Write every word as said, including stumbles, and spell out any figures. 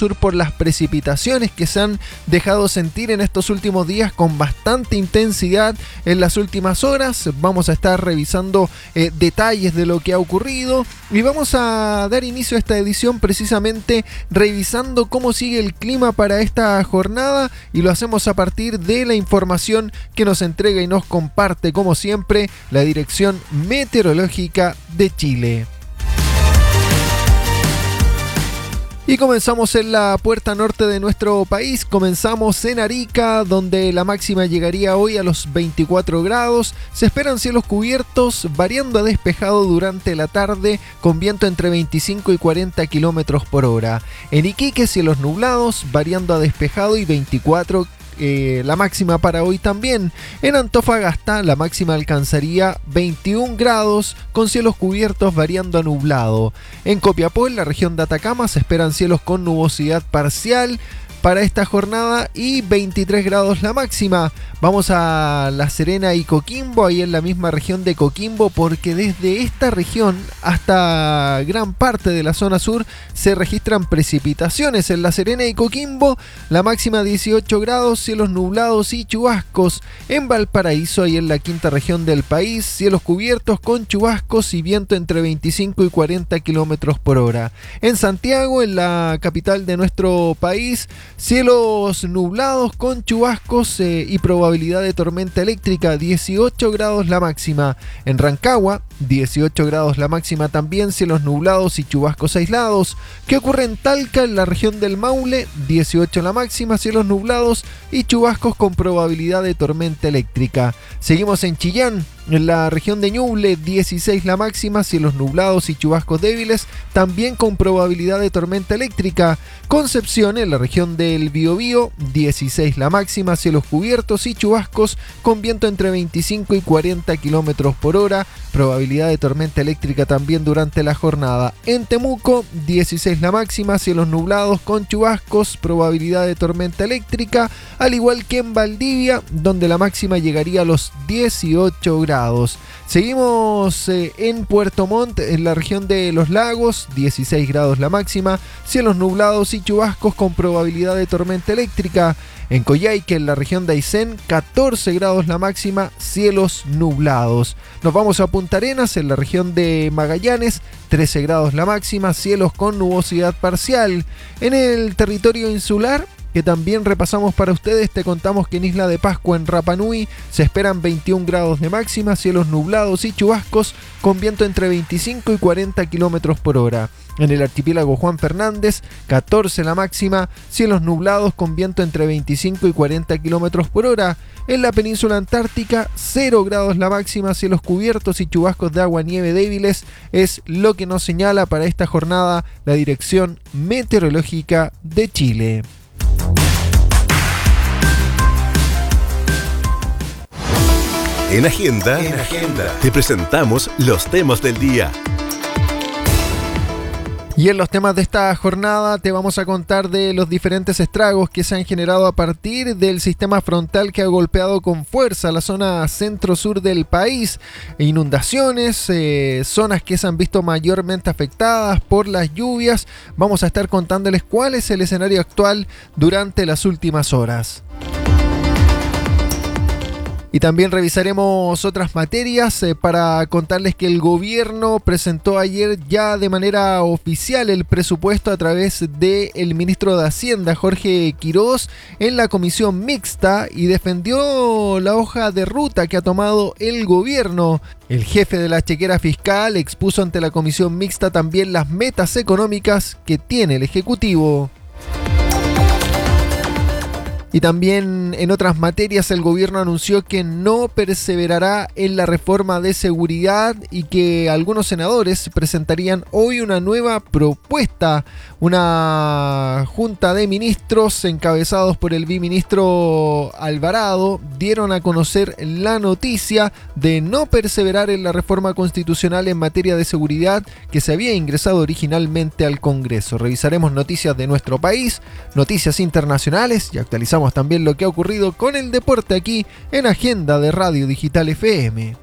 sur por las precipitaciones que se han dejado sentir en estos últimos días con bastante intensidad en las últimas horas. Vamos a estar revisando eh, detalles de lo que ha ocurrido y vamos a dar inicio a esta edición precisamente revisando cómo sigue el clima para esta jornada, y lo hacemos a partir de la información que nos entrega y nos comparte como siempre la Dirección Meteorológica de Chile. Y comenzamos en la puerta norte de nuestro país, comenzamos en Arica, donde la máxima llegaría hoy a los veinticuatro grados. Se esperan cielos cubiertos, variando a despejado durante la tarde, con viento entre veinticinco y cuarenta kilómetros por hora. En Iquique, cielos nublados, variando a despejado y veinticuatro Eh, la máxima para hoy también. En Antofagasta la máxima alcanzaría veintiún grados con cielos cubiertos variando a nublado. En Copiapó, en la región de Atacama, se esperan cielos con nubosidad parcial para esta jornada y veintitrés grados la máxima. Vamos a La Serena y Coquimbo, ahí en la misma región de Coquimbo, porque desde esta región hasta gran parte de la zona sur se registran precipitaciones. En La Serena y Coquimbo la máxima dieciocho grados, cielos nublados y chubascos. En Valparaíso, ahí en la quinta región del país, cielos cubiertos con chubascos y viento entre veinticinco y cuarenta kilómetros por hora. En Santiago, en la capital de nuestro país, cielos nublados con chubascos eh, y probabilidad de tormenta eléctrica, dieciocho grados la máxima. En Rancagua, dieciocho grados la máxima también, cielos nublados y chubascos aislados. ¿Qué ocurre en Talca, en la región del Maule? dieciocho la máxima, cielos nublados y chubascos con probabilidad de tormenta eléctrica. Seguimos en Chillán, en la región de Ñuble, dieciséis la máxima, cielos nublados y chubascos débiles, también con probabilidad de tormenta eléctrica. Concepción, en la región del Biobío, dieciséis la máxima, cielos cubiertos y chubascos con viento entre veinticinco y cuarenta kilómetros por hora, probabilidad de tormenta eléctrica también durante la jornada. En Temuco, dieciséis la máxima, cielos nublados con chubascos, probabilidad de tormenta eléctrica, al igual que en Valdivia, donde la máxima llegaría a los dieciocho grados. Seguimos eh, en Puerto Montt, en la región de Los Lagos, dieciséis grados la máxima, cielos nublados y chubascos con probabilidad de tormenta eléctrica. En Coyhaique, en la región de Aysén, catorce grados la máxima, cielos nublados. Nos vamos a Punta Arenas, en la región de Magallanes, trece grados la máxima, cielos con nubosidad parcial. En el territorio insular, que también repasamos para ustedes, te contamos que en Isla de Pascua, en Rapa Nui, se esperan veintiún grados de máxima, cielos nublados y chubascos con viento entre veinticinco y cuarenta kilómetros por hora. En el archipiélago Juan Fernández, catorce la máxima, cielos nublados con viento entre veinticinco y cuarenta kilómetros por hora. En la península antártica, cero grados la máxima, cielos cubiertos y chubascos de agua-nieve débiles, es lo que nos señala para esta jornada la Dirección Meteorológica de Chile. En Agenda, en Agenda te presentamos los temas del día. Y en los temas de esta jornada te vamos a contar de los diferentes estragos que se han generado a partir del sistema frontal que ha golpeado con fuerza la zona centro-sur del país. Inundaciones, eh, zonas que se han visto mayormente afectadas por las lluvias. Vamos a estar contándoles cuál es el escenario actual durante las últimas horas. Y también revisaremos otras materias eh, para contarles que el gobierno presentó ayer ya de manera oficial el presupuesto a través del ministro de Hacienda, Jorge Quirós, en la comisión mixta y defendió la hoja de ruta que ha tomado el gobierno. El jefe de la chequera fiscal expuso ante la comisión mixta también las metas económicas que tiene el Ejecutivo. Y también en otras materias el gobierno anunció que no perseverará en la reforma de seguridad y que algunos senadores presentarían hoy una nueva propuesta. Una junta de ministros encabezados por el viceministro Alvarado dieron a conocer la noticia de no perseverar en la reforma constitucional en materia de seguridad que se había ingresado originalmente al Congreso. Revisaremos noticias de nuestro país, noticias internacionales y actualizamos también lo que ha ocurrido con el deporte aquí en Agenda de Radio Digital F M.